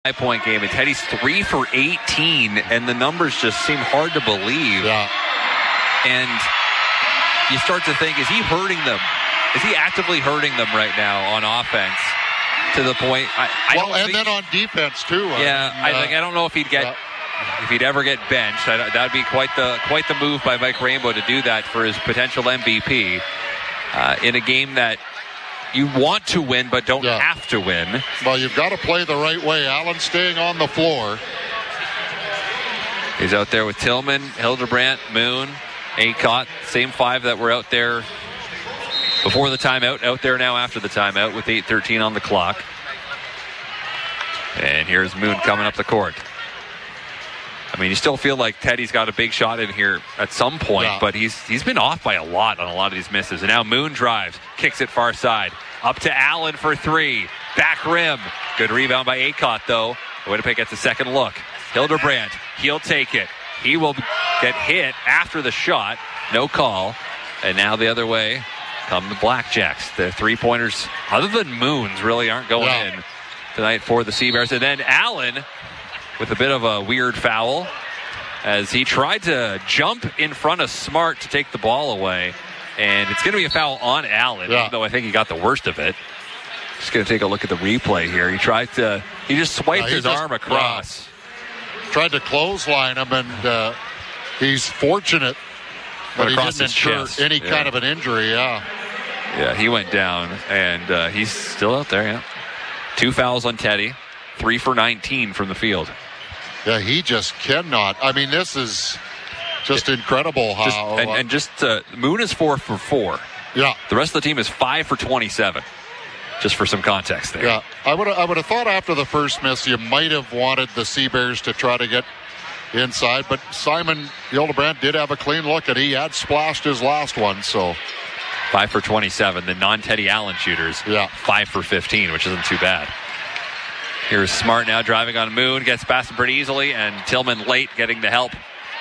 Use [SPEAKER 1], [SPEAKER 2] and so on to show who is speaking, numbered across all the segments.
[SPEAKER 1] 5-point game, and Teddy's 3 for 18, and the numbers just seem hard to believe.
[SPEAKER 2] Yeah.
[SPEAKER 1] And you start to think, is he hurting them? Is he actively hurting them right now on offense? To the point,
[SPEAKER 2] then on defense too.
[SPEAKER 1] I don't know if he'd ever get benched. That'd be quite the move by Mike Rainbow to do that for his potential MVP in a game that you want to win but don't have to win.
[SPEAKER 2] Well, you've got to play the right way. Allen staying on the floor.
[SPEAKER 1] He's out there with Tillman, Hildebrandt, Moon, Acott, same five that were out there before the timeout, out there now after the timeout with 8:13 on the clock. And here's Moon coming up the court. I mean, you still feel like Teddy's got a big shot in here at some point, but he's been off by a lot on a lot of these misses. And now Moon drives, kicks it far side. Up to Allen for three. Back rim. Good rebound by Acott, though. Winnipeg gets a second look. Hildebrandt, he'll take it. He will get hit after the shot. No call. And now the other way come the Blackjacks. The three-pointers, other than Moon's, really aren't going in tonight for the Seabears. And then Allen with a bit of a weird foul as he tried to jump in front of Smart to take the ball away. And it's going to be a foul on Allen, even though I think he got the worst of it. Just going to take a look at the replay here. He just swiped his arm across.
[SPEAKER 2] Tried to clothesline him, and he's fortunate that he didn't incur any kind of an injury.
[SPEAKER 1] Yeah, he went down, and he's still out there, 2 fouls on Teddy, 3 for 19 from the field.
[SPEAKER 2] Yeah, he just cannot. I mean, this is just incredible how...
[SPEAKER 1] Moon is 4 for 4.
[SPEAKER 2] Yeah.
[SPEAKER 1] The rest of the team is 5 for 27. Just for some context there.
[SPEAKER 2] Yeah, I would have thought after the first miss you might have wanted the Seabears to try to get inside, but Simon Hildebrandt did have a clean look, and he had splashed his last one, so...
[SPEAKER 1] 5 for 27. The non-Teddy Allen shooters, 5 for 15, which isn't too bad. Here's Smart now driving on Moon, gets past him pretty easily, and Tillman late getting the help.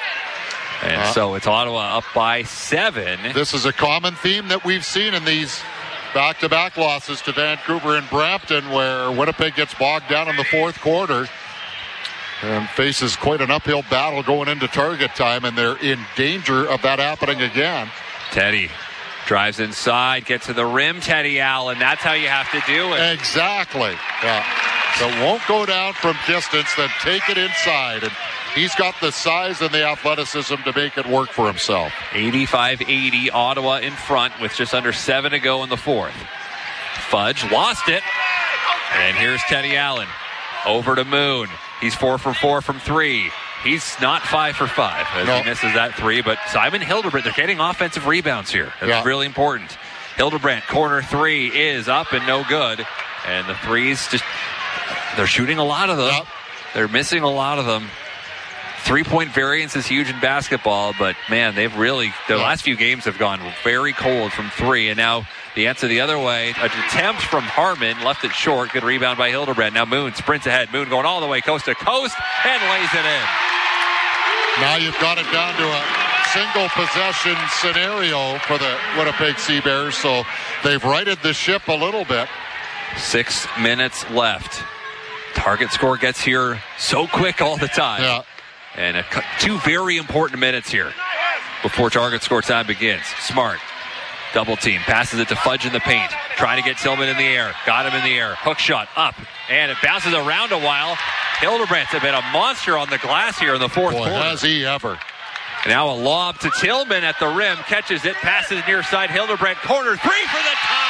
[SPEAKER 1] And so it's Ottawa up by 7.
[SPEAKER 2] This is a common theme that we've seen in these back-to-back losses to Vancouver and Brampton, where Winnipeg gets bogged down in the fourth quarter and faces quite an uphill battle going into target time, and they're in danger of that happening again.
[SPEAKER 1] Teddy drives inside, gets to the rim, Teddy Allen. That's how you have to do it.
[SPEAKER 2] Exactly. Yeah. So won't go down from distance, then take it inside. And he's got the size and the athleticism to make it work for himself.
[SPEAKER 1] 85-80, Ottawa in front with just under 7 to go in the fourth. Fudge lost it. And here's Teddy Allen. Over to Moon. He's 4 for 4 from 3. He's not 5 for 5 as he misses that 3. But Simon Hildebrandt, they're getting offensive rebounds here. That's really important. Hildebrandt, corner 3 is up and no good. And the threes they're shooting a lot of them. Yep. They're missing a lot of them. 3-point variance is huge in basketball, but man, they've really, the last few games have gone very cold from 3, and now the answer the other way. An attempt from Harmon, left it short. Good rebound by Hildebrandt. Now Moon sprints ahead. Moon going all the way coast to coast and lays it in.
[SPEAKER 2] Now you've got it down to a single possession scenario for the Winnipeg Seabears, so they've righted the ship a little bit.
[SPEAKER 1] 6 minutes left. Target score gets here so quick all the time.
[SPEAKER 2] Yeah.
[SPEAKER 1] And 2 very important minutes here before target score time begins. Smart, double team, passes it to Fudge in the paint. Trying to get Tillman in the air. Got him in the air. Hook shot up. And it bounces around a while. Hildebrandt's been a monster on the glass here in the fourth quarter.
[SPEAKER 2] Has he ever.
[SPEAKER 1] Now a lob to Tillman at the rim. Catches it. Passes near side. Hildebrandt corner 3 for the tie.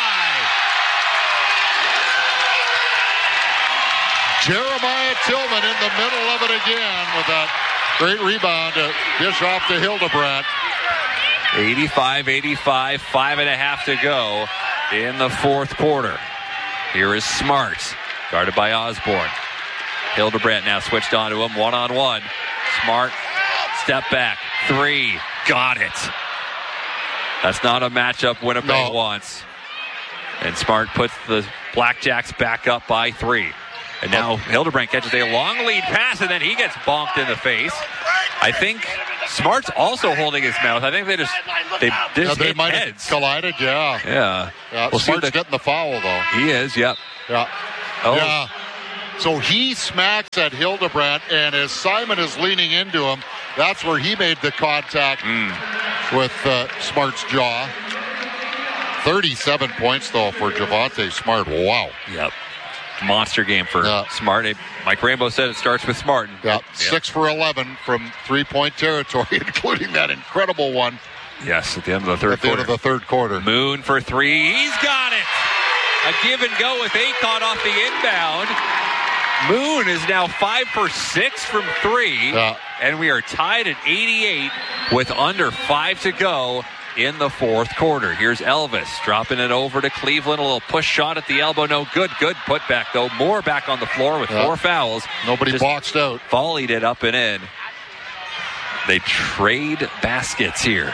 [SPEAKER 2] Jeremiah Tillman in the middle of it again with that great rebound to dish off to Hildebrandt.
[SPEAKER 1] 85-85, 5.5 to go in the fourth quarter. Here is Smart, guarded by Osborne. Hildebrandt now switched onto him, one-on-one. Smart, step back, 3, got it. That's not a matchup Winnipeg wants. And Smart puts the Blackjacks back up by 3. And now Hildebrandt catches a long lead pass, and then he gets bonked in the face. I think Smart's also holding his mouth. I think they hit
[SPEAKER 2] might
[SPEAKER 1] heads.
[SPEAKER 2] Have collided,
[SPEAKER 1] Yeah.
[SPEAKER 2] We'll Smart's getting the foul, though.
[SPEAKER 1] He is, yep.
[SPEAKER 2] Yeah.
[SPEAKER 1] Oh.
[SPEAKER 2] Yeah. So he smacks at Hildebrandt, and as Simon is leaning into him, that's where he made the contact with Smart's jaw. 37 points, though, for Javante Smart. Wow.
[SPEAKER 1] Yep. Monster game for Smart. Mike Rainbow said it starts with Smart.
[SPEAKER 2] Yep. 6 for 11 from three-point territory, including that incredible one.
[SPEAKER 1] Yes, at the end of the third quarter.
[SPEAKER 2] At the end of the third quarter.
[SPEAKER 1] Moon for three. He's got it. A give and go with Akon off the inbound. Moon is now 5 for 6 from three. And we are tied at 88 with under 5 to go in the fourth quarter. Here's Elvis dropping it over to Cleveland. A little push shot at the elbow. No good. Good putback, though. Moore back on the floor with 4 fouls.
[SPEAKER 2] Nobody boxed out.
[SPEAKER 1] Volleyed it up and in. They trade baskets here.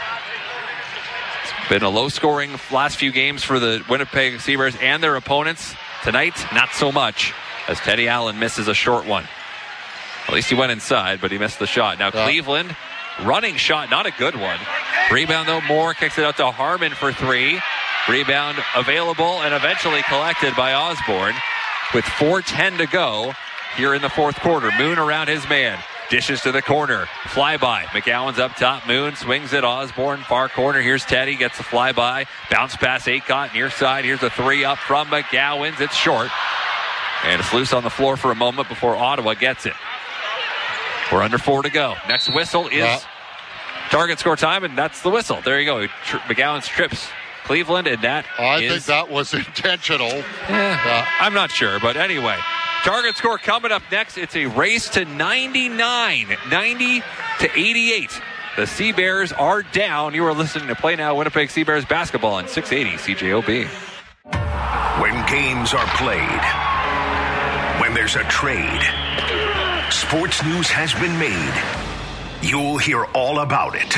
[SPEAKER 1] It's been a low-scoring last few games for the Winnipeg Seabears and their opponents. Tonight, not so much, as Teddy Allen misses a short one. At least he went inside, but he missed the shot. Now Cleveland, running shot, not a good one. Rebound, though, Moore kicks it out to Harmon for 3. Rebound available and eventually collected by Osborne with 4:10 to go here in the fourth quarter. Moon around his man. Dishes to the corner. Flyby. McGowan's up top. Moon swings it. Osborne, far corner. Here's Teddy. Gets the flyby. Bounce pass Akot near side. Here's a 3 up from McGowan's. It's short. And it's loose on the floor for a moment before Ottawa gets it. We're under 4 to go. Next whistle is target score time, and that's the whistle. There you go. McGowan strips Cleveland, and that
[SPEAKER 2] I think that was intentional.
[SPEAKER 1] I'm not sure, but anyway. Target score coming up next. It's a race to 99. 90 to 88. The Seabears are down. You are listening to Play Now Winnipeg Seabears basketball on 680 CJOB.
[SPEAKER 3] When games are played, when there's a trade, sports news has been made. You'll hear all about it.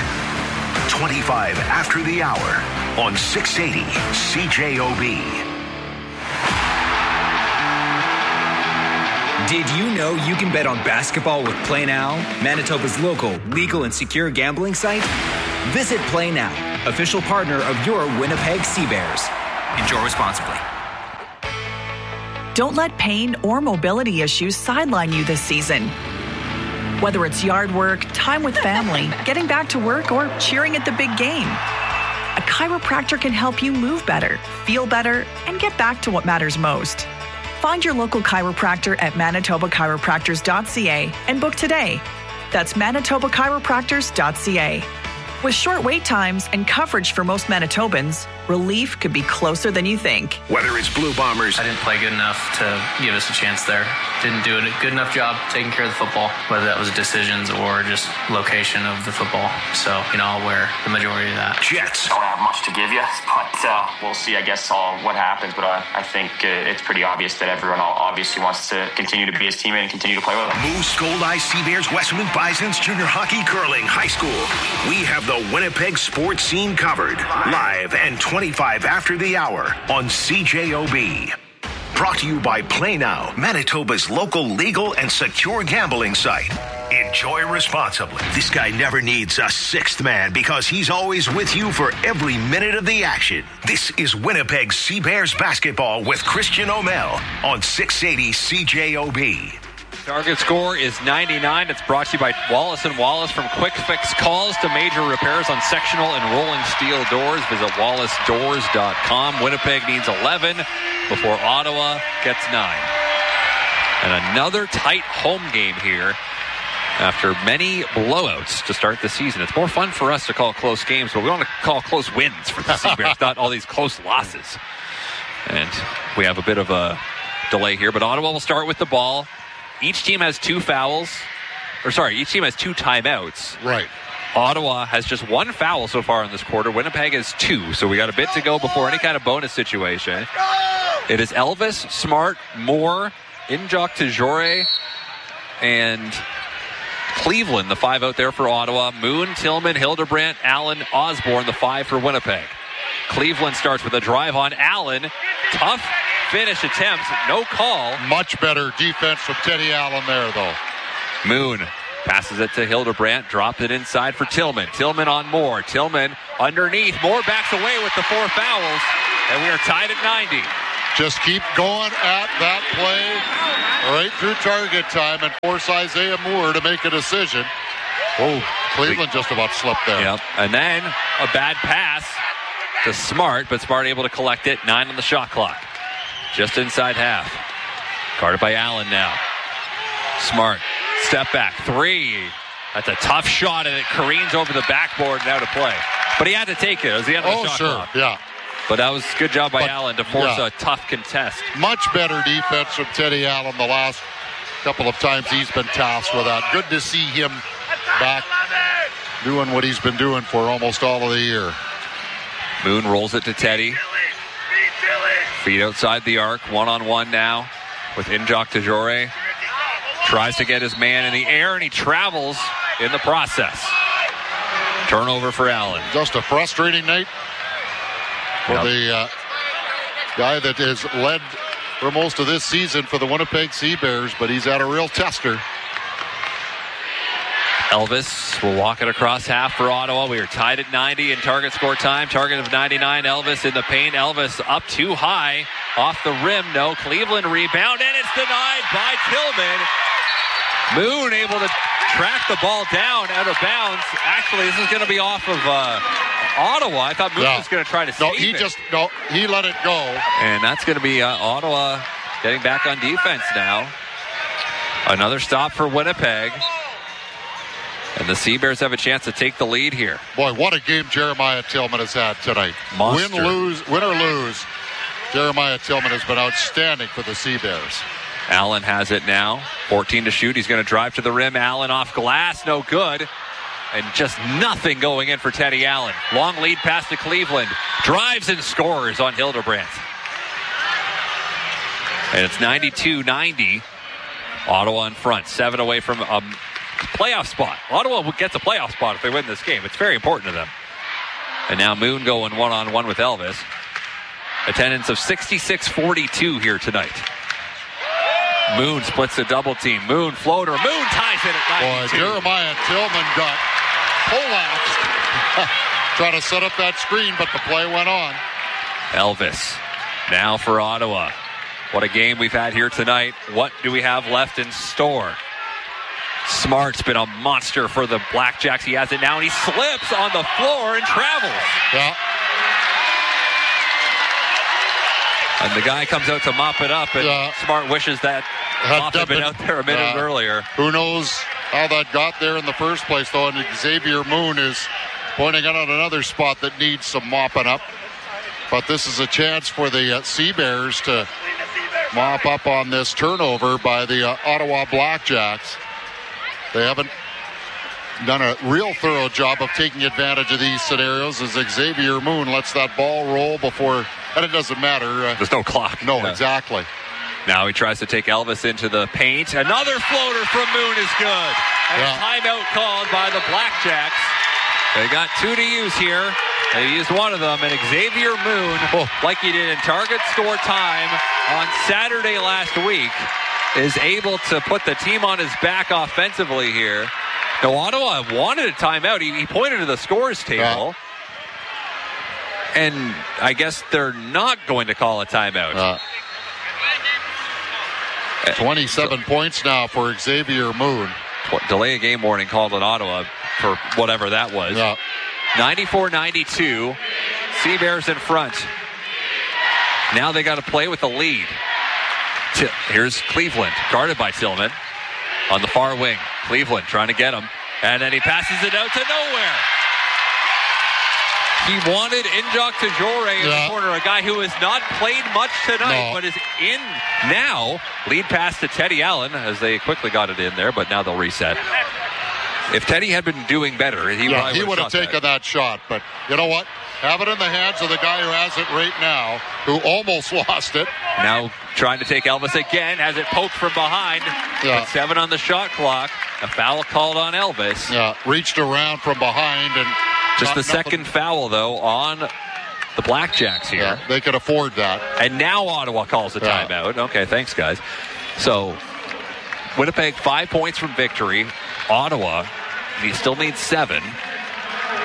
[SPEAKER 3] 25 after the hour on 680 CJOB.
[SPEAKER 4] Did you know you can bet on basketball with Play Now, Manitoba's local, legal, and secure gambling site? Visit Play Now, official partner of your Winnipeg Seabears. Enjoy responsibly.
[SPEAKER 5] Don't let pain or mobility issues sideline you this season. Whether it's yard work, time with family, getting back to work, or cheering at the big game, a chiropractor can help you move better, feel better, and get back to what matters most. Find your local chiropractor at manitobachiropractors.ca and book today. That's manitobachiropractors.ca. With short wait times and coverage for most Manitobans, relief could be closer than you think.
[SPEAKER 3] Whether it's Blue Bombers,
[SPEAKER 6] I didn't play good enough to give us a chance there. Didn't do a good enough job taking care of the football, whether that was decisions or just location of the football. So, I'll wear the majority of that.
[SPEAKER 3] Jets.
[SPEAKER 7] I don't have much to give you, but we'll see, I guess, what happens. But I think it's pretty obvious that everyone obviously wants to continue to be his teammate and continue to play with him.
[SPEAKER 3] Moose, Gold Eye, Seabears, Westman Bisons, Junior Hockey, Curling, High School. We have the Winnipeg sports scene covered. Live and 25 after the hour on CJOB. Brought to you by Play Now, Manitoba's local legal and secure gambling site. Enjoy responsibly. This guy never needs a sixth man because he's always with you for every minute of the action. This is Winnipeg Seabears basketball with Christian O'Mell on 680 CJOB.
[SPEAKER 1] Target score is 99. It's brought to you by Wallace & Wallace. From quick fix calls to major repairs on sectional and rolling steel doors, visit wallacedoors.com. Winnipeg needs 11 before Ottawa gets 9. And another tight home game here after many blowouts to start the season. It's more fun for us to call close games, but we want to call close wins for the Seabears, not all these close losses. And we have a bit of a delay here, but Ottawa will start with the ball. Each team has 2 fouls. Each team has 2 timeouts.
[SPEAKER 2] Right.
[SPEAKER 1] Ottawa has just 1 foul so far in this quarter. Winnipeg has 2. So we got a bit to go before any kind of bonus situation. It is Elvis, Smart, Moore, Injok, Tejore, and Cleveland, the 5 out there for Ottawa. Moon, Tillman, Hildebrandt, Allen, Osborne, the 5 for Winnipeg. Cleveland starts with a drive on Allen. Tough finish attempt, no call.
[SPEAKER 2] Much better defense from Teddy Allen there, though.
[SPEAKER 1] Moon passes it to Hildebrandt, dropped it inside for Tillman. Tillman on Moore. Tillman underneath. Moore backs away with the 4 fouls, and we are tied at 90.
[SPEAKER 2] just keep going at that play right through target time and force Isaiah Moore to make a decision. Oh, Cleveland just about slipped there.
[SPEAKER 1] Yep. And then a bad pass to Smart, but Smart able to collect it. 9 on the shot clock. Just inside half. Guarded by Allen now. Smart. Step back. 3. That's a tough shot, and it careens over the backboard and out of play. But he had to take it. It was the end of the shot clock.
[SPEAKER 2] Yeah.
[SPEAKER 1] But that was good job by Allen to force a tough contest.
[SPEAKER 2] Much better defense from Teddy Allen the last couple of times he's been tasked with that. Good to see him back doing what he's been doing for almost all of the year.
[SPEAKER 1] Moon rolls it to Teddy. Feet outside the arc. 1-on-1 now with Injok Tajore. Tries to get his man in the air, and he travels in the process. Turnover for Allen.
[SPEAKER 2] Just a frustrating night for the guy that has led for most of this season for the Winnipeg Sea Bears, but he's at a real tester.
[SPEAKER 1] Elvis will walk it across half for Ottawa. We are tied at 90 in target score time. Target of 99. Elvis in the paint. Elvis up too high. Off the rim. No. Cleveland rebound, and it's denied by Tillman. Moon able to track the ball down out of bounds. Actually, this is going to be off of Ottawa. I thought Moon was going to try to save it.
[SPEAKER 2] He let it go.
[SPEAKER 1] And that's going to be Ottawa getting back on defense now. Another stop for Winnipeg. And the Sea Bears have a chance to take the lead here.
[SPEAKER 2] Boy, what a game Jeremiah Tillman has had tonight.
[SPEAKER 1] Monster.
[SPEAKER 2] Win or lose, Jeremiah Tillman has been outstanding for the Sea Bears.
[SPEAKER 1] Allen has it now. 14 to shoot. He's going to drive to the rim. Allen off glass. No good. And just nothing going in for Teddy Allen. Long lead pass to Cleveland. Drives and scores on Hildebrandt. And it's 92-90. Ottawa in front. 7 away from a playoff spot. Ottawa gets a playoff spot if they win this game. It's very important to them. And now Moon going 1-on-1 with Elvis. Attendance of 66-42 here tonight. Moon splits the double team. Moon floater. Moon ties it at 92.
[SPEAKER 2] Boy, Jeremiah Tillman got collapsed. Trying to set up that screen, but the play went on.
[SPEAKER 1] Elvis now for Ottawa. What a game we've had here tonight. What do we have left in store? Smart's been a monster for the Blackjacks. He has it now, and he slips on the floor and travels.
[SPEAKER 2] Yeah.
[SPEAKER 1] And the guy comes out to mop it up, and Smart wishes that mop had been out there a minute earlier.
[SPEAKER 2] Who knows how that got there in the first place, though, and Xavier Moon is pointing out another spot that needs some mopping up. But this is a chance for the Sea Bears to mop up on this turnover by the Ottawa Blackjacks. They haven't done a real thorough job of taking advantage of these scenarios as Xavier Moon lets that ball roll before, and it doesn't matter.
[SPEAKER 1] There's no clock.
[SPEAKER 2] No, exactly.
[SPEAKER 1] Now he tries to take Elvis into the paint. Another floater from Moon is good. And a timeout called by the Blackjacks. They got 2 to use here. They used one of them, and Xavier Moon, like he did in target score time on Saturday last week, is able to put the team on his back offensively here. Now, Ottawa wanted a timeout. He pointed to the scores table. And I guess they're not going to call a timeout.
[SPEAKER 2] 27 points now for Xavier Moon.
[SPEAKER 1] Delay of game warning called in Ottawa for whatever that was. 94-92. Sea Bears in front. Now they got to play with the lead. Here's Cleveland, guarded by Tillman. On the far wing, Cleveland trying to get him. And then he passes it out to nowhere. He wanted Injok Tajore in the corner, a guy who has not played much tonight, but is in now. Lead pass to Teddy Allen as they quickly got it in there, but now they'll reset. If Teddy had been doing better, he would have
[SPEAKER 2] taken that shot. But you know what? Have it in the hands of the guy who has it right now, who almost lost it.
[SPEAKER 1] Now trying to take Elvis again, has it poked from behind. But 7 on the shot clock. A foul called on Elvis.
[SPEAKER 2] Reached around from behind. And
[SPEAKER 1] just the second foul, though, on the Blackjacks here.
[SPEAKER 2] They could afford that.
[SPEAKER 1] And now Ottawa calls a timeout. Okay, thanks, guys. So Winnipeg 5 points from victory. Ottawa, he still needs 7.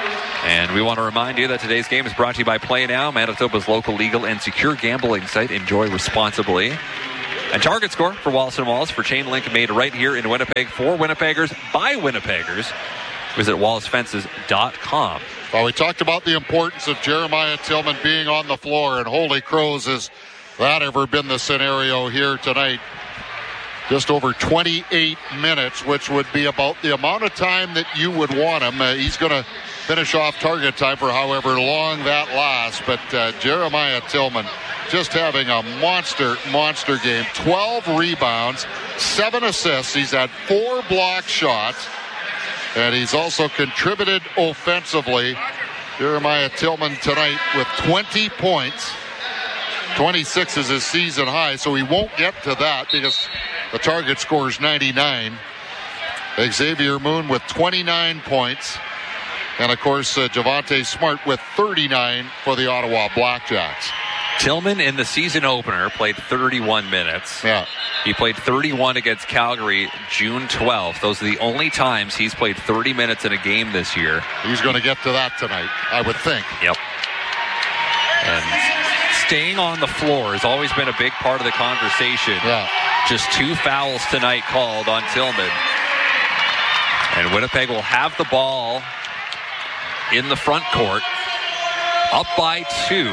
[SPEAKER 1] And we want to remind you that today's game is brought to you by Play Now, Manitoba's local legal and secure gambling site. Enjoy responsibly. And Target Score for Wallace & Wallace for chain link made right here in Winnipeg for Winnipeggers by Winnipeggers. Visit wallacefences.com.
[SPEAKER 2] Well, we talked about the importance of Jeremiah Tillman being on the floor, and holy crows, has that ever been the scenario here tonight? Just over 28 minutes, which would be about the amount of time that you would want him. He's going to finish off target time for however long that lasts. But Jeremiah Tillman just having a monster game. 12 rebounds, 7 assists. He's had 4 block shots. And he's also contributed offensively. Jeremiah Tillman tonight with 20 points. 26 is his season high, so he won't get to that because the target score is 99. Xavier Moon with 29 points. And, of course, Javante Smart with 39 for the Ottawa Blackjacks.
[SPEAKER 1] Tillman in the season opener played 31 minutes.
[SPEAKER 2] Yeah.
[SPEAKER 1] He played 31 against Calgary June 12th. Those are the only times he's played 30 minutes in a game this year.
[SPEAKER 2] He's going to get to that tonight, I would think.
[SPEAKER 1] Yep. And staying on the floor has always been a big part of the conversation.
[SPEAKER 2] Yeah.
[SPEAKER 1] Just 2 fouls tonight called on Tillman. And Winnipeg will have the ball in the front court, up by 2,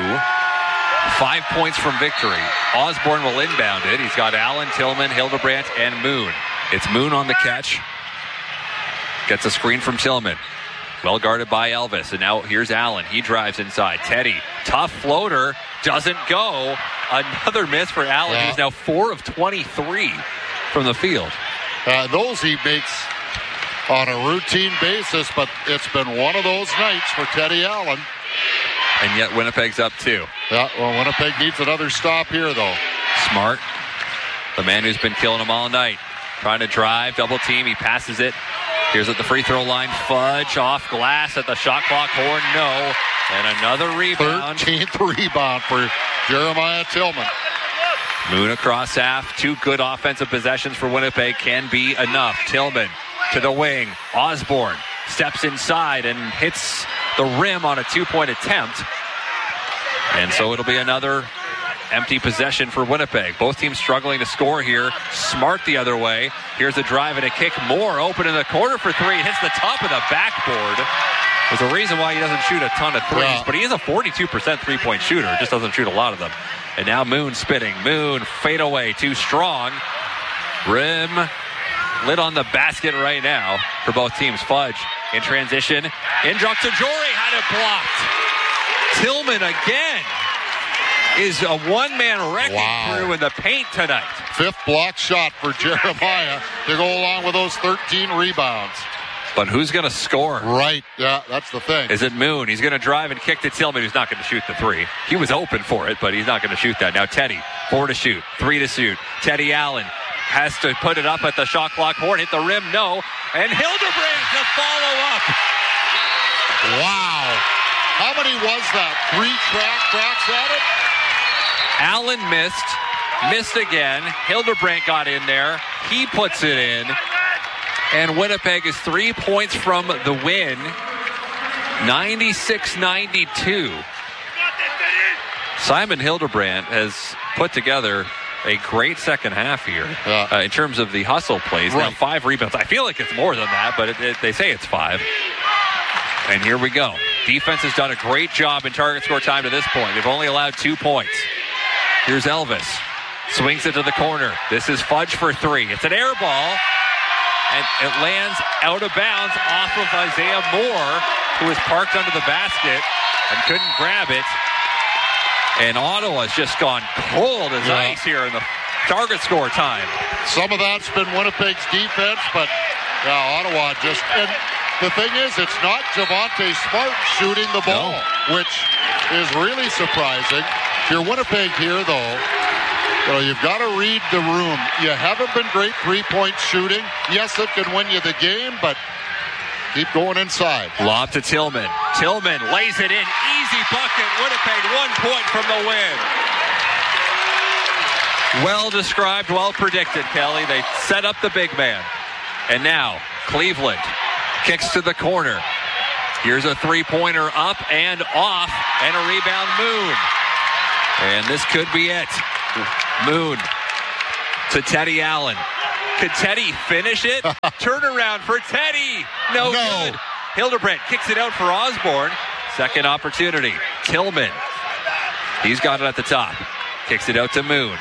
[SPEAKER 1] 5 points from victory. Osborne will inbound it. He's got Allen, Tillman, Hildebrandt, and Moon. It's Moon on the catch. Gets a screen from Tillman. Well guarded by Elvis. And now here's Allen. He drives inside. Teddy, tough floater, doesn't go. Another miss for Allen.
[SPEAKER 2] Yeah.
[SPEAKER 1] He's now 4 of 23 from the field.
[SPEAKER 2] Those he makes on a routine basis, but it's been one of those nights for Teddy Allen.
[SPEAKER 1] And yet Winnipeg's up 2.
[SPEAKER 2] Yeah, well, Winnipeg needs another stop here, though.
[SPEAKER 1] Smart, the man who's been killing them all night. Trying to drive, double team, he passes it. Here's at the free throw line, Fudge off glass at the shot clock horn, no. And another rebound.
[SPEAKER 2] 13th rebound for Jeremiah Tillman.
[SPEAKER 1] Moon across half, 2 good offensive possessions for Winnipeg can be enough. Tillman to the wing, Osborne steps inside and hits the rim on a 2-point attempt. And so it'll be another empty possession for Winnipeg. Both teams struggling to score here. Smart the other way. Here's a drive and a kick. Moore open in the corner for 3. Hits the top of the backboard. There's a reason why he doesn't shoot a ton of threes, but he is a 42% three-point shooter. Just doesn't shoot a lot of them. And now Moon spinning. Moon fade away. Too strong. Rim lit on the basket right now for both teams. Fudge in transition. Indruk Tajori had it blocked. Tillman again is a one-man wrecking crew in the paint tonight.
[SPEAKER 2] 5th block shot for Jeremiah to go along with those 13 rebounds.
[SPEAKER 1] But who's going to score?
[SPEAKER 2] Right, yeah, that's the thing.
[SPEAKER 1] Is it Moon? He's going to drive and kick to Tillman, who's not going to shoot the 3. He was open for it, but he's not going to shoot that. Now Teddy, 4 to shoot, 3 to shoot. Teddy Allen has to put it up at the shot clock horn, hit the rim, no. And Hildebrandt to follow up.
[SPEAKER 2] Wow. How many was that? 3 cracks at it?
[SPEAKER 1] Allen missed again. Hildebrandt got in there. He puts it in. And Winnipeg is 3 points from the win. 96-92. Simon Hildebrandt has put together a great second half here in terms of the hustle plays. Right. Now 5 rebounds. I feel like it's more than that, but they say it's 5. And here we go. Defense has done a great job in target score time to this point. They've only allowed 2 points. Here's Elvis. Swings it to the corner. This is Fudge for 3. It's an air ball. And it lands out of bounds off of Isaiah Moore, who was parked under the basket and couldn't grab it. And Ottawa's just gone cold as ice here in the target score time.
[SPEAKER 2] Some of that's been Winnipeg's defense, but Ottawa just... And the thing is, it's not Javante Smart shooting the ball, which is really surprising. If you're Winnipeg here, though, you've got to read the room. You haven't been great three-point shooting. Yes, it can win you the game, but keep going inside.
[SPEAKER 1] Lob to Tillman. Tillman lays it in. Easy bucket. Winnipeg 1 point from the win. Well described, well predicted, Kelly. They set up the big man. And now, Cleveland kicks to the corner. Here's a three-pointer up and off, and a rebound, Moon. And this could be it. Moon to Teddy Allen. Could Teddy finish it? Turnaround for Teddy. No good. Hildebrandt kicks it out for Osborne. Second opportunity. Tillman. He's got it at the top. Kicks it out to Moon.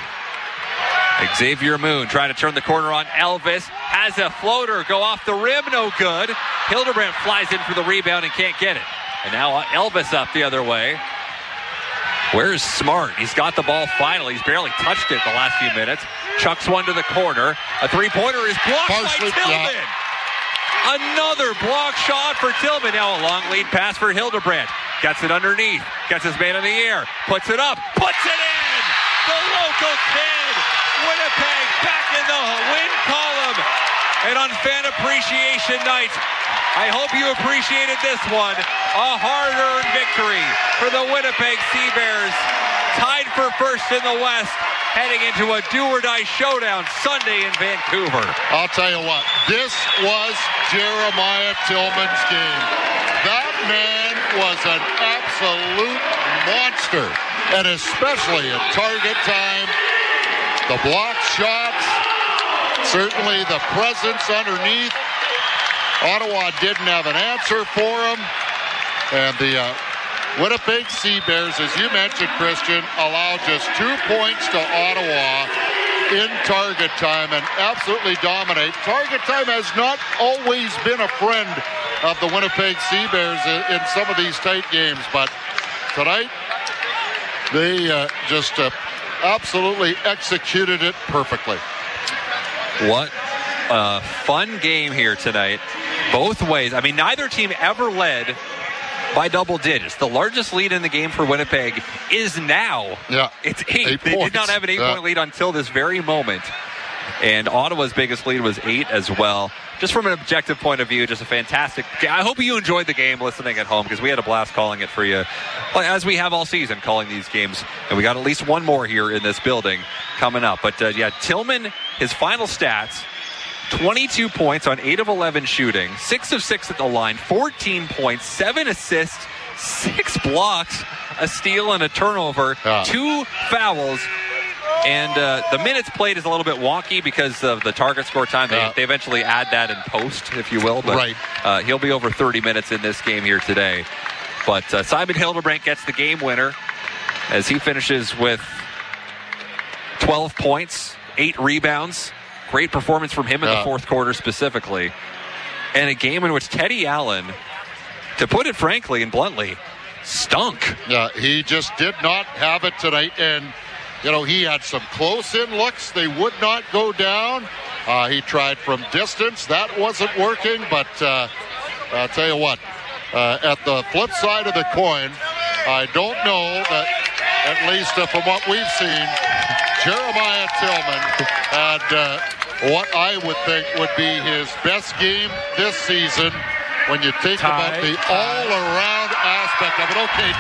[SPEAKER 1] Xavier Moon trying to turn the corner on Elvis. Has a floater go off the rim. No good. Hildebrandt flies in for the rebound and can't get it. And now Elvis up the other way. Where's Smart? He's got the ball finally. He's barely touched it the last few minutes. Chucks one to the corner. A three-pointer is blocked by Tillman. Yeah. Another block shot for Tillman. Now a long lead pass for Hildebrandt. Gets it underneath. Gets his man in the air. Puts it up. Puts it in! The local kid! Winnipeg back in the win column. And on Fan Appreciation Night, I hope you appreciated this one. A hard-earned victory for the Winnipeg Sea Bears. Tied for first in the West, heading into a do-or-die showdown Sunday in Vancouver.
[SPEAKER 2] I'll tell you what, this was Jeremiah Tillman's game. That man was an absolute monster, and especially at target time. The block shots, certainly the presence underneath. Ottawa didn't have an answer for him. And the Winnipeg Sea Bears, as you mentioned, Christian, allowed just 2 points to Ottawa in target time and absolutely dominate. Target time has not always been a friend of the Winnipeg Sea Bears in some of these tight games, but tonight they just absolutely executed it perfectly.
[SPEAKER 1] What a fun game here tonight. Both ways. I mean, neither team ever led by double digits. The largest lead in the game for Winnipeg is now.
[SPEAKER 2] Yeah.
[SPEAKER 1] It's 8. They did not have an 8-point lead until this very moment. And Ottawa's biggest lead was 8 as well. Just from an objective point of view, just a fantastic game. I hope you enjoyed the game listening at home, because we had a blast calling it for you, as we have all season calling these games. And we got at least one more here in this building coming up. But Tillman, his final stats, 22 points on 8 of 11 shooting, 6 of 6 at the line, 14 points, 7 assists, 6 blocks, a steal and a turnover, 2 fouls. And the minutes played is a little bit wonky because of the target score time. They eventually add that in post, if you will. But he'll be over 30 minutes in this game here today. But Simon Hildebrandt gets the game winner as he finishes with 12 points, 8 rebounds. Great performance from him in the fourth quarter specifically. And a game in which Teddy Allen, to put it frankly and bluntly, stunk.
[SPEAKER 2] Yeah, he just did not have it tonight. And you know, he had some close-in looks. They would not go down. He tried from distance. That wasn't working. But I'll tell you what, at the flip side of the coin, I don't know that, at least from what we've seen, Jeremiah Tillman had what I would think would be his best game this season when you think about the all-around aspect of it. Okay,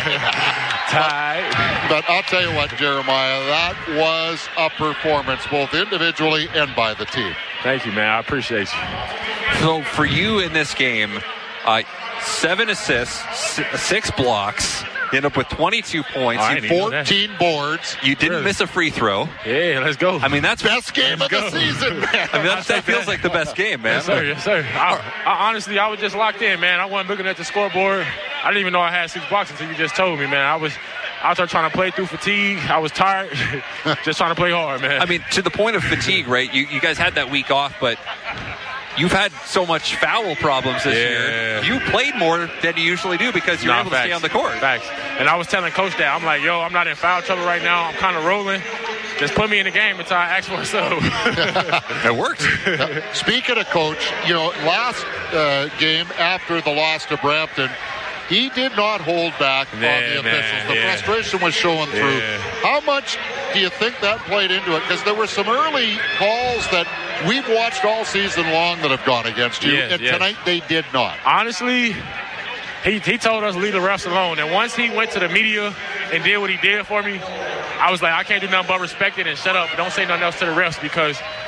[SPEAKER 2] But I'll tell you what, Jeremiah, that was a performance, both individually and by the team.
[SPEAKER 8] Thank you, man. I appreciate you.
[SPEAKER 1] So for you in this game, 7 assists, 6 blocks. You end up with 22 points,
[SPEAKER 2] 14 boards.
[SPEAKER 1] You didn't miss a free throw.
[SPEAKER 8] Yeah, let's go.
[SPEAKER 1] I mean, that's
[SPEAKER 2] best game of the season, man.
[SPEAKER 1] I mean, that feels like the best game, man.
[SPEAKER 8] Yes, sir. I honestly, I was just locked in, man. I wasn't looking at the scoreboard. I didn't even know I had 6 blocks until you just told me, man. I was out there trying to play through fatigue. I was tired, just trying to play hard, man.
[SPEAKER 1] I mean, to the point of fatigue, right? You guys had that week off, but you've had so much foul problems this year. You played more than you usually do because you're able to stay on the court.
[SPEAKER 8] Facts. And I was telling Coach that. I'm like, yo, I'm not in foul trouble right now. I'm kind of rolling. Just put me in the game until I ask for a sub.
[SPEAKER 1] It worked.
[SPEAKER 2] Speaking of Coach, you know, last game after the loss to Brampton, he did not hold back on the officials. The frustration was showing through. How much do you think that played into it? Because there were some early calls that we've watched all season long that have gone against you, and tonight they did not.
[SPEAKER 8] Honestly, he told us to leave the refs alone. And once he went to the media and did what he did for me, I was like, I can't do nothing but respect it and shut up. Don't say nothing else to the refs, because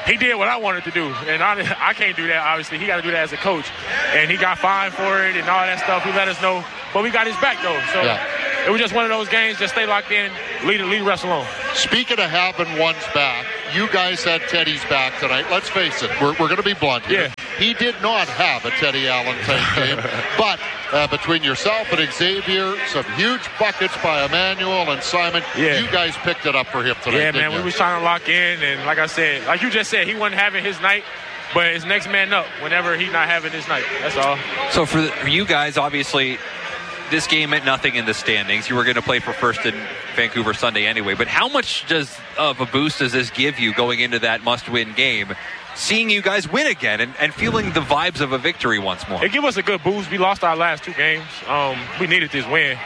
[SPEAKER 8] he did what I wanted to do, and I can't do that, obviously. He got to do that as a coach, and he got fined for it and all that stuff. He let us know, but we got his back, though. So it was just one of those games. Just stay locked in, lead the rest alone.
[SPEAKER 2] Speaking of having one's back, you guys had Teddy's back tonight. Let's face it, we're going to be blunt here. He did not have a Teddy Allen type game, but between yourself and Xavier, some huge buckets by Emmanuel and Simon, you guys picked it up for him tonight.
[SPEAKER 8] Yeah, man, we was trying to lock in, and like I said, like you just said, he wasn't having his night, but his next man up whenever he's not having his night. That's all.
[SPEAKER 1] So for you guys, obviously, this game meant nothing in the standings. You were going to play for first in Vancouver Sunday anyway, but how much of a boost does this give you going into that must-win game, seeing you guys win again and feeling the vibes of a victory once more?
[SPEAKER 8] It gave us a good boost. We lost our last 2 games. We needed this win.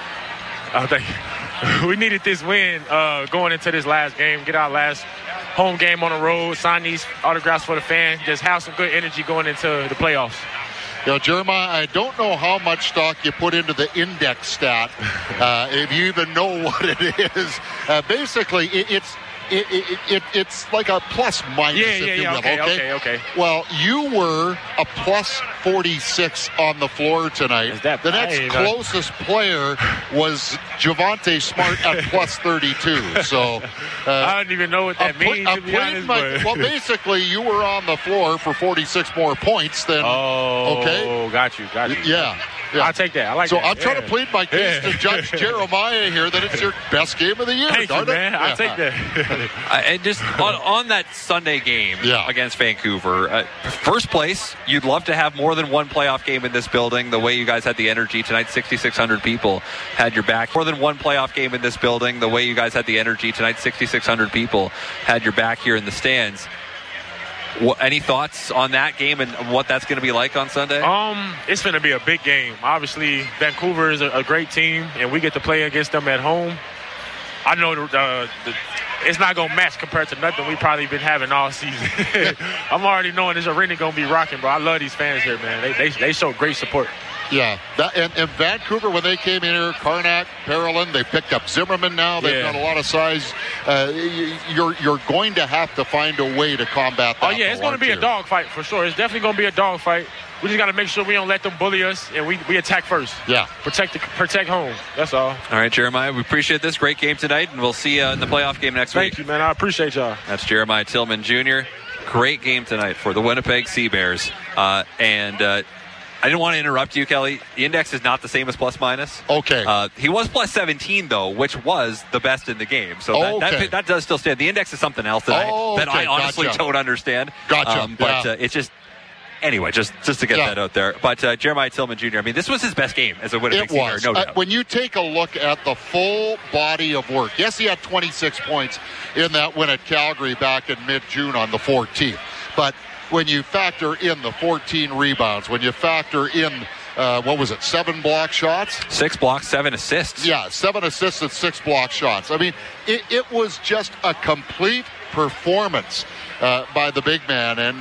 [SPEAKER 8] We needed this win going into this last game, get our last home game on the road, sign these autographs for the fan, just have some good energy going into the playoffs.
[SPEAKER 2] You know, Jeremiah, I don't know how much stock you put into the index stat, if you even know what it is. Basically, it's like a plus minus, if you will.
[SPEAKER 8] Okay.
[SPEAKER 2] Well, you were a plus 46 on the floor tonight. The next closest player was Javonte Smart at plus 32. So
[SPEAKER 8] I don't even know what that means, to be honest.
[SPEAKER 2] Well, basically, you were on the floor for 46 more points than.
[SPEAKER 8] Okay. Got you.
[SPEAKER 2] Yeah.
[SPEAKER 8] I'll take that. I like that.
[SPEAKER 2] So I'm trying to plead my case to Judge Jeremiah here that it's your best game of the year.
[SPEAKER 8] Thank you, man. I'll take that.
[SPEAKER 1] And just on that Sunday game against Vancouver, first place, you'd love to have more than one playoff game in this building. The way you guys had the energy tonight, 6,600 people had your back. More than one playoff game in this building. The way you guys had the energy tonight, 6,600 people had your back here in the stands. Any thoughts on that game and what that's going to be like on Sunday?
[SPEAKER 8] It's going to be a big game. Obviously, Vancouver is a great team, and we get to play against them at home. I know it's not going to match compared to nothing we've probably been having all season. I'm already knowing this arena going to be rocking, bro. I love these fans here, man. They show great support.
[SPEAKER 2] Yeah, and Vancouver, when they came in here, Karnak, Parolin, they picked up Zimmerman now. They've got a lot of size. You're going to have to find a way to combat that.
[SPEAKER 8] Oh, yeah, it's going to be a dogfight for sure. It's definitely going to be a dogfight. We just got to make sure we don't let them bully us, and we attack first.
[SPEAKER 2] Yeah.
[SPEAKER 8] Protect home. That's all.
[SPEAKER 1] All right, Jeremiah, we appreciate this. Great game tonight, and we'll see you in the playoff game next week.
[SPEAKER 8] Thank you, man. I appreciate y'all.
[SPEAKER 1] That's Jeremiah Tillman Jr. Great game tonight for the Winnipeg Sea Bears. I didn't want to interrupt you, Kelly. The index is not the same as plus minus.
[SPEAKER 2] Okay.
[SPEAKER 1] He was plus 17, though, which was the best in the game. So that does still stand. The index is something else that I honestly don't understand.
[SPEAKER 2] Gotcha.
[SPEAKER 1] But it's just... Anyway, just to get that out there. But Jeremiah Tillman Jr., I mean, this was his best game as a Winnipeg Sea Bear, no doubt.
[SPEAKER 2] When you take a look at the full body of work, yes, he had 26 points in that win at Calgary back in mid-June on the 14th. But when you factor in the 14 rebounds, when you factor in, 7 block shots?
[SPEAKER 1] 6 blocks, 7 assists.
[SPEAKER 2] Yeah, 7 assists and 6 block shots. I mean, it was just a complete performance by the big man. And,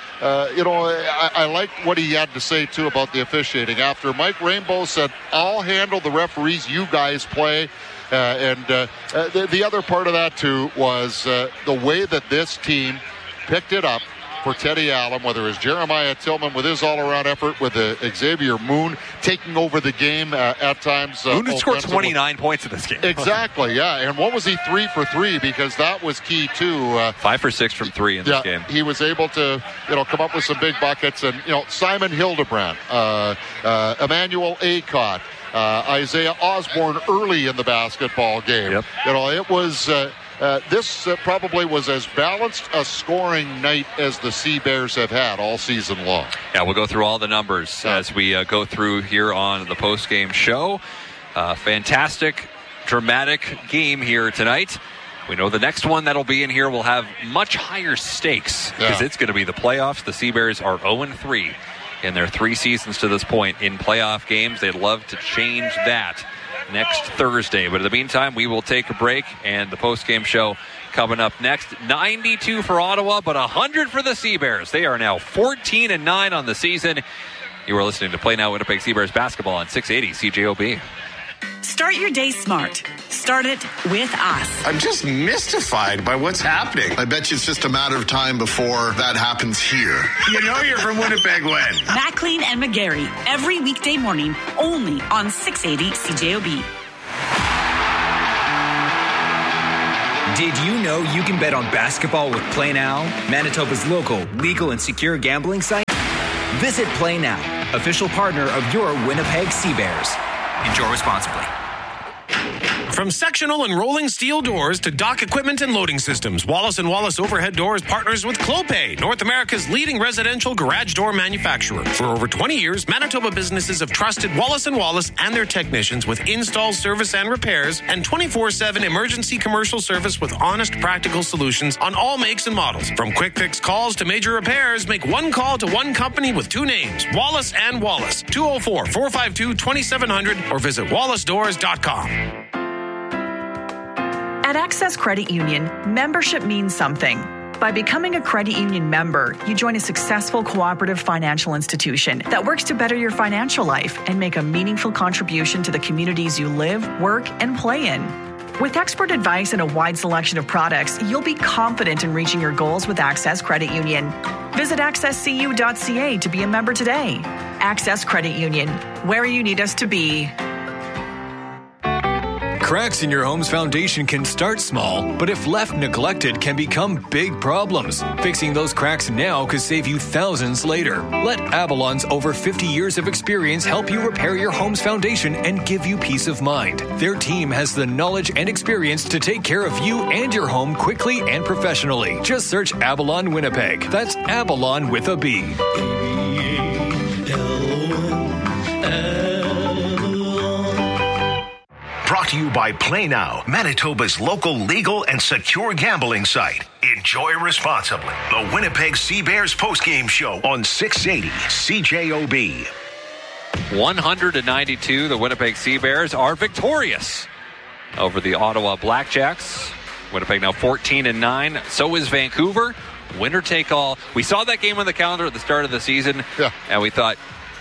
[SPEAKER 2] I liked what he had to say, too, about the officiating. After Mike Rainbow said, I'll handle the referees, you guys play. The other part of that, too, was the way that this team picked it up for Teddy Allen, whether it was Jeremiah Tillman with his all-around effort, with Xavier Moon taking over the game at times.
[SPEAKER 1] Moon scored 29 points in this game.
[SPEAKER 2] Exactly, yeah. And what was he 3 for 3? Because that was key, too.
[SPEAKER 1] 5 for 6 from 3 in this game.
[SPEAKER 2] He was able to, come up with some big buckets. And, Simon Hildebrand, Emmanuel Acott, Isaiah Osborne early in the basketball game.
[SPEAKER 1] Yep.
[SPEAKER 2] It was... this probably was as balanced a scoring night as the Sea Bears have had all season long.
[SPEAKER 1] Yeah, we'll go through all the numbers as we go through here on the post-game show. Fantastic, dramatic game here tonight. We know the next one that'll be in here will have much higher stakes because it's going to be the playoffs. The Sea Bears are 0-3 in their 3 seasons to this point in playoff games. They'd love to change that next Thursday. But in the meantime, we will take a break, and the post-game show coming up next. 92 for Ottawa, but 100 for the Sea Bears. They are now 14-9 on the season. You are listening to Play Now Winnipeg Sea Bears basketball on 680 CJOB.
[SPEAKER 9] Start your day smart. Start it with us.
[SPEAKER 10] I'm just mystified by what's happening.
[SPEAKER 11] I bet you it's just a matter of time before that happens here.
[SPEAKER 10] You know you're from Winnipeg when?
[SPEAKER 9] Maclean and McGarry, every weekday morning, only on 680 CJOB.
[SPEAKER 4] Did you know you can bet on basketball with Play Now, Manitoba's local, legal, and secure gambling site? Visit Play Now, official partner of your Winnipeg Sea Bears. Enjoy responsibly.
[SPEAKER 12] From sectional and rolling steel doors to dock equipment and loading systems, Wallace & Wallace Overhead Doors partners with Clopay, North America's leading residential garage door manufacturer. For over 20 years, Manitoba businesses have trusted Wallace & Wallace and their technicians with install, service, and repairs, and 24/7 emergency commercial service with honest, practical solutions on all makes and models. From quick fix calls to major repairs, make one call to one company with two names, Wallace & Wallace, 204-452-2700, or visit wallacedoors.com.
[SPEAKER 5] At Access Credit Union, membership means something. By becoming a credit union member, you join a successful cooperative financial institution that works to better your financial life and make a meaningful contribution to the communities you live, work, and play in. With expert advice and a wide selection of products, you'll be confident in reaching your goals with Access Credit Union. Visit accesscu.ca to be a member today. Access Credit Union, where you need us to be.
[SPEAKER 13] Cracks in your home's foundation can start small, but if left neglected can become big problems. Fixing those cracks now could save you thousands later. Let Avalon's over 50 years of experience help you repair your home's foundation and give you peace of mind. Their team has the knowledge and experience to take care of you and your home quickly and professionally. Just search Avalon Winnipeg. That's Avalon with a B.
[SPEAKER 3] Brought to you by Play Now, Manitoba's local legal and secure gambling site. Enjoy responsibly. The Winnipeg Sea Bears postgame show on 680 CJOB.
[SPEAKER 1] 192, the Winnipeg Sea Bears are victorious over the Ottawa Blackjacks. Winnipeg now 14-9. So is Vancouver. Winner take all. We saw that game on the calendar at the start of the season, and we thought,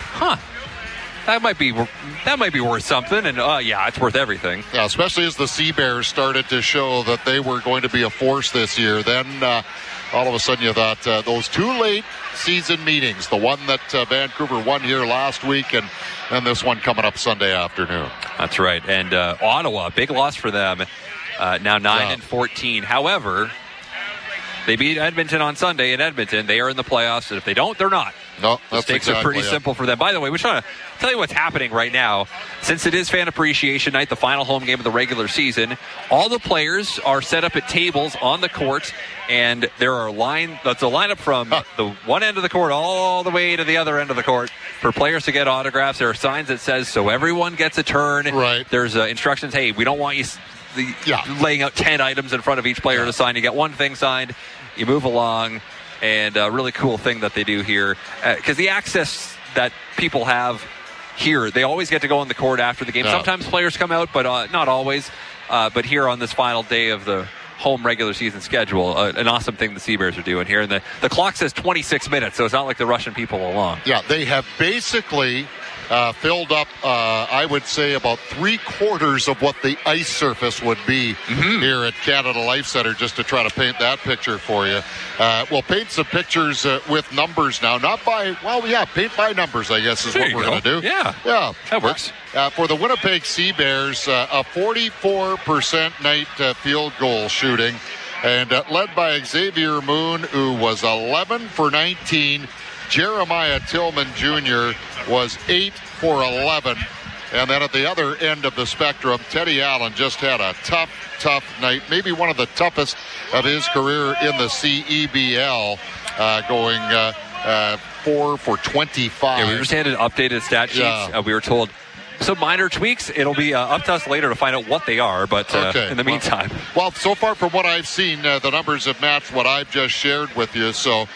[SPEAKER 1] that might be worth something, and it's worth everything.
[SPEAKER 2] Yeah, especially as the Sea Bears started to show that they were going to be a force this year. Then all of a sudden you thought those two late season meetings, the one that Vancouver won here last week, and this one coming up Sunday afternoon.
[SPEAKER 1] That's right. And Ottawa, big loss for them, now 9-14. However, they beat Edmonton on Sunday in Edmonton. They are in the playoffs, and if they don't, they're not.
[SPEAKER 2] No,
[SPEAKER 1] the stakes are pretty simple for them. By the way, we're trying to tell you what's happening right now. Since it is Fan Appreciation Night, the final home game of the regular season, all the players are set up at tables on the court, and that's a lineup from the one end of the court all the way to the other end of the court for players to get autographs. There are signs that says so everyone gets a turn.
[SPEAKER 2] Right.
[SPEAKER 1] There's instructions, hey, we don't want you laying out 10 items in front of each player to sign. You get one thing signed, you move along. And a really cool thing that they do here, because the access that people have here, they always get to go on the court after the game. Sometimes players come out, but not always. But here on this final day of the home regular season schedule, an awesome thing the Sea Bears are doing here. And the clock says 26 minutes, so it's not like they're rushing people along.
[SPEAKER 2] Yeah, they have basically filled up, I would say, about 3/4 of what the ice surface would be here at Canada Life Center, just to try to paint that picture for you. We'll paint some pictures with numbers now. Paint by numbers, I guess, is what we're going to do.
[SPEAKER 1] Yeah, that works.
[SPEAKER 2] For the Winnipeg Sea Bears, a 44% night field goal shooting, and led by Xavier Moon, who was 11 for 19. Jeremiah Tillman Jr. was 8 for 11. And then at the other end of the spectrum, Teddy Allen just had a tough night. Maybe one of the toughest of his career in the CEBL, going 4 for 25.
[SPEAKER 1] Yeah, we just handed updated stat sheets. We were told some minor tweaks. It'll be up to us later to find out what they are, but in the meantime.
[SPEAKER 2] Well, so far from what I've seen, the numbers have matched what I've just shared with you. So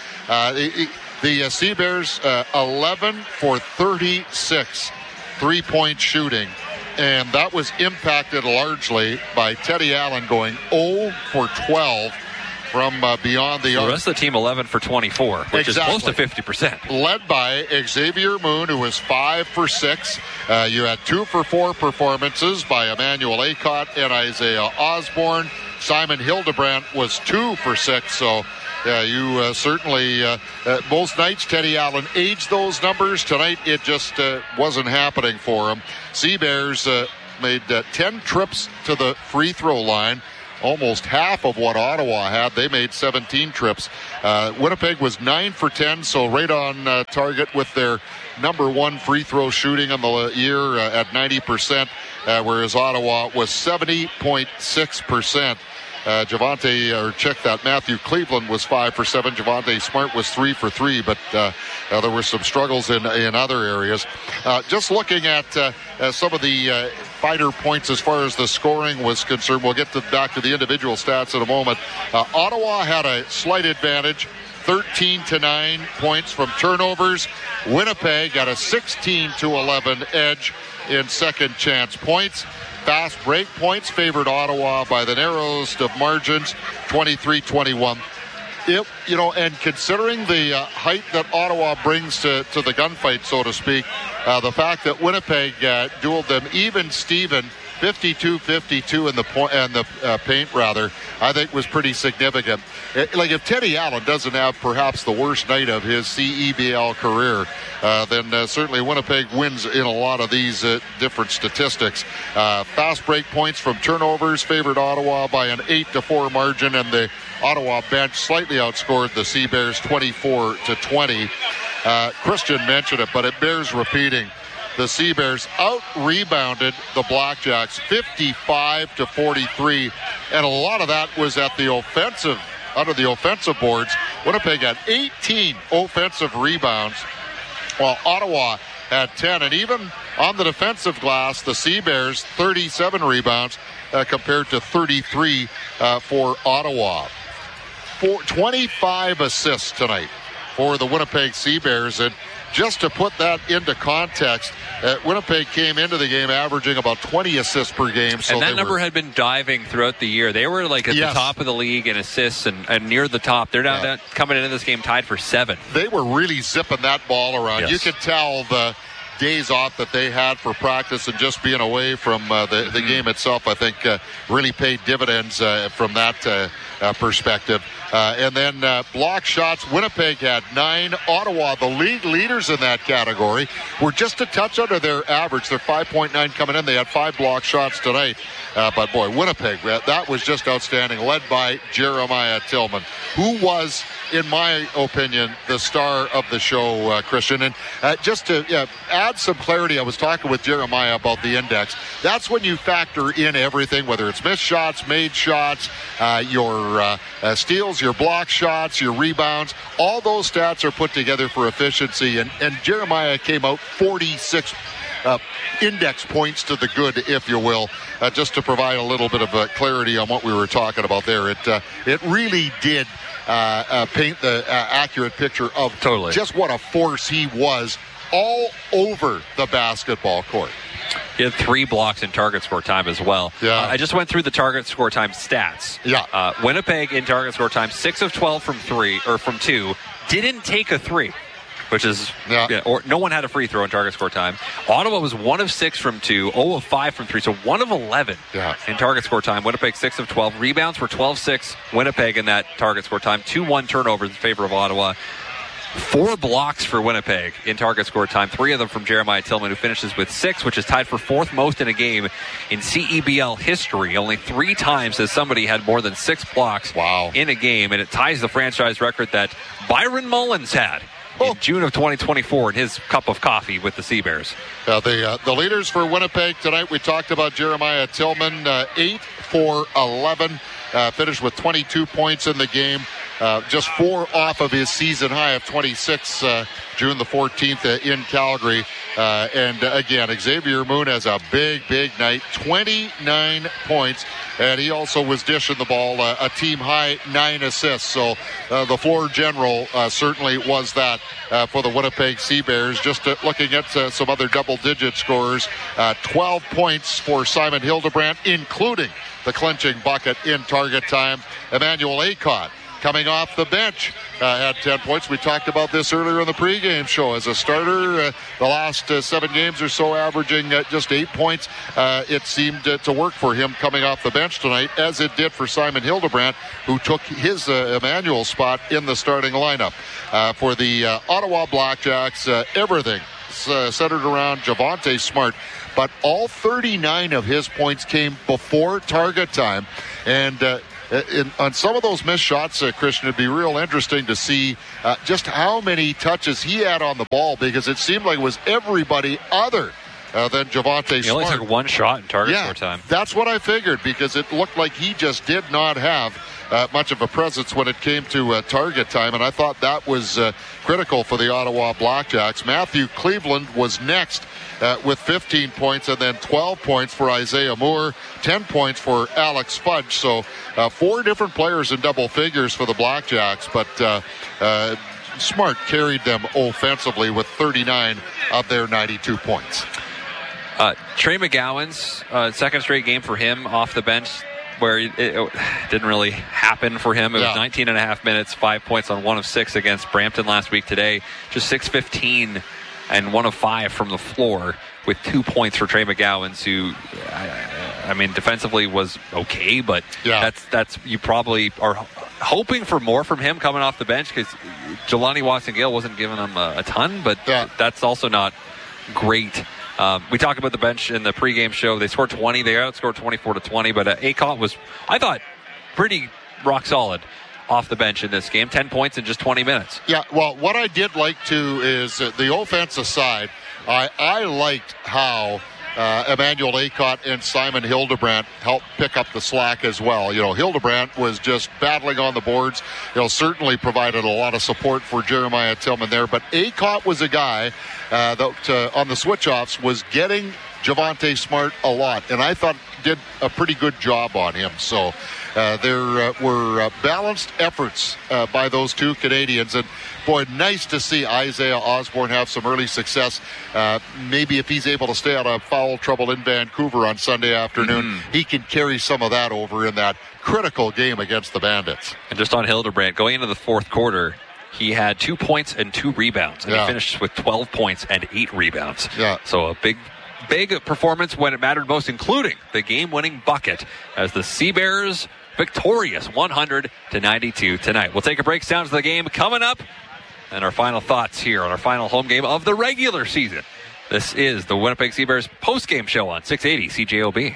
[SPEAKER 2] the Sea Bears, 11 for 36 three-point shooting, and that was impacted largely by Teddy Allen going 0 for 12 from beyond the arc.
[SPEAKER 1] The rest of the team 11 for 24, which is close to 50%.
[SPEAKER 2] Led by Xavier Moon, who was 5 for 6. You had 2 for 4 performances by Emmanuel Acott and Isaiah Osborne. Simon Hildebrandt was 2 for 6. So you certainly, most nights, Teddy Allen aged those numbers. Tonight, it just wasn't happening for him. Sea Bears made 10 trips to the free throw line. Almost half of what Ottawa had. They made 17 trips. Winnipeg was 9 for 10, so right on target with their number 1 free throw shooting on the year at 90%, whereas Ottawa was 70.6%. Matthew Cleveland was 5 for 7. Javante Smart was 3 for 3, but there were some struggles in other areas. Just looking at some of the finer points as far as the scoring was concerned. We'll get back to the individual stats in a moment. Ottawa had a slight advantage, 13-9 points from turnovers. Winnipeg got a 16-11 edge in second chance points. Fast break points favored Ottawa by the narrowest of margins, 23-21. And considering the height that Ottawa brings to the gunfight, so to speak, the fact that Winnipeg dueled them even Steven, 52-52 in the paint, I think was pretty significant. If Teddy Allen doesn't have perhaps the worst night of his CEBL career, then certainly Winnipeg wins in a lot of these different statistics. Fast break points from turnovers favored Ottawa by an 8-4 margin, and the Ottawa bench slightly outscored the Sea Bears 24-20. Christian mentioned it, but it bears repeating. The Sea Bears out-rebounded the Blackjacks 55-43, and a lot of that was at the offensive, under the offensive boards. Winnipeg had 18 offensive rebounds, while Ottawa had 10. And even on the defensive glass, the Sea Bears 37 rebounds compared to 33 for Ottawa. 25 assists tonight for the Winnipeg Sea Bears, and just to put that into context, Winnipeg came into the game averaging about 20 assists per game. So
[SPEAKER 1] and that number had been diving throughout the year. They were at the top of the league in assists and near the top. They're now coming into this game tied for 7.
[SPEAKER 2] They were really zipping that ball around. Yes. You could tell the days off that they had for practice and just being away from the game itself, I think, really paid dividends from that perspective. And then block shots, Winnipeg had 9. Ottawa, the league leaders in that category, were just a touch under their average. They're 5.9 coming in. They had 5 block shots tonight. But boy, Winnipeg, that was just outstanding, led by Jeremiah Tillman, who was, in my opinion, the star of the show, Christian. And just to add some clarity, I was talking with Jeremiah about the index. That's when you factor in everything, whether it's missed shots, made shots, your steals, your block shots, your rebounds. All those stats are put together for efficiency. And Jeremiah came out 46 index points to the good, if you will, just to provide a little bit of clarity on what we were talking about there. It really did paint the accurate picture of just what a force he was all over the basketball court.
[SPEAKER 1] He had 3 blocks in target score time as well.
[SPEAKER 2] Yeah.
[SPEAKER 1] I just went through the target score time stats.
[SPEAKER 2] Yeah.
[SPEAKER 1] Winnipeg in target score time, 6 of 12 from 2, didn't take a 3. Which is, or no one had a free throw in target score time. Ottawa was 1 of 6 from 2, 0 of 5 from 3, so 1 of 11 in target score time. Winnipeg 6 of 12. Rebounds were 12-6 Winnipeg in that target score time. 2-1 turnovers in favor of Ottawa. 4 blocks for Winnipeg in target score time. 3 of them from Jeremiah Tillman, who finishes with 6, which is tied for 4th most in a game in CEBL history. Only 3 times has somebody had more than 6 blocks in a game, and it ties the franchise record that Byron Mullins had in June of 2024 in his cup of coffee with the Sea Bears.
[SPEAKER 2] The leaders for Winnipeg tonight, we talked about Jeremiah Tillman, 8 for 11, finished with 22 points in the game, just 4 off of his season high of 26 June the 14th in Calgary. And again, Xavier Moon has a big night, 29 points, and he also was dishing the ball, a team high 9 assists. So the floor general certainly was that for the Winnipeg Sea Bears. Just looking at some other double-digit scorers, 12 points for Simon Hildebrandt, including the clinching bucket in target time. Emmanuel Acott coming off the bench, had 10 points. We talked about this earlier in the pregame show. As a starter, the last 7 games or so, averaging just 8 points. It seemed to work for him coming off the bench tonight, as it did for Simon Hildebrandt, who took his Emmanuel spot in the starting lineup. For the Ottawa Blackjacks, everything centered around Javonte Smart, but all 39 of his points came before target time. And on some of those missed shots, Christian, it'd be real interesting to see just how many touches he had on the ball, because it seemed like it was everybody other than Javonte Smart.
[SPEAKER 1] He only took 1 shot in target score time.
[SPEAKER 2] That's what I figured, because it looked like he just did not have much of a presence when it came to target time, and I thought that was critical for the Ottawa Blackjacks. Matthew Cleveland was next with 15 points, and then 12 points for Isaiah Moore, 10 points for Alex Fudge. So 4 different players in double figures for the Blackjacks, but Smart carried them offensively with 39 of their 92 points.
[SPEAKER 1] Trey McGowan's second straight game for him off the bench, where it didn't really happen for him. It was 19 and a half minutes, 5 points on 1 of 6 against Brampton last week. Today, just 6-15 and 1 of 5 from the floor, with 2 points for Trey McGowan's, who, I mean, defensively was okay, but that's you probably are hoping for more from him coming off the bench, because Jelani Watson-Gale wasn't giving him a ton, but that's also not great. We talked about the bench in the pregame show. They scored 20. They outscored 24-20, but Acott was, I thought, pretty rock solid off the bench in this game. 10 points in just 20 minutes.
[SPEAKER 2] Yeah, well, what I did like, too, is the offensive side. I liked how Emmanuel Acott and Simon Hildebrandt helped pick up the slack as well. You know, Hildebrandt was just battling on the boards. Certainly provided a lot of support for Jeremiah Tillman there. But Acott was a guy that on the switch-offs was getting Javonte Smart a lot, and I thought did a pretty good job on him. So there were balanced efforts by those 2 Canadians, and boy, nice to see Isaiah Osborne have some early success. Maybe if he's able to stay out of foul trouble in Vancouver on Sunday afternoon, he can carry some of that over in that critical game against the Bandits.
[SPEAKER 1] And just on Hildebrandt, going into the fourth quarter, he had 2 points and 2 rebounds, and he finished with 12 points and 8 rebounds. So a big performance when it mattered most, including the game-winning bucket, as the Sea Bears victorious 100-92 tonight. We'll take a break. Sounds of the game coming up, and our final thoughts here on our final home game of the regular season. This is the Winnipeg Sea Bears post-game show on 680 CJOB.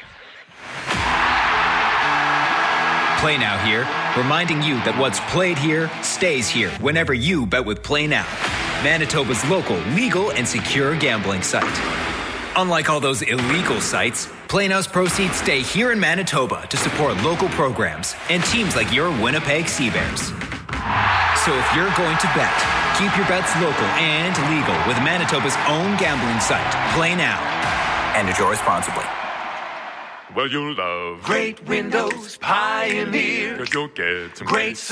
[SPEAKER 4] Play Now here, reminding you that what's played here stays here whenever you bet with Play Now, Manitoba's local, legal, and secure gambling site. Unlike all those illegal sites, Play Now's proceeds stay here in Manitoba to support local programs and teams like your Winnipeg Sea Bears. So if you're going to bet, keep your bets local and legal with Manitoba's own gambling site, Play Now. And enjoy responsibly.
[SPEAKER 14] Well, you'll love
[SPEAKER 15] great windows, Pioneer.
[SPEAKER 14] 'Cause you'll get some
[SPEAKER 15] great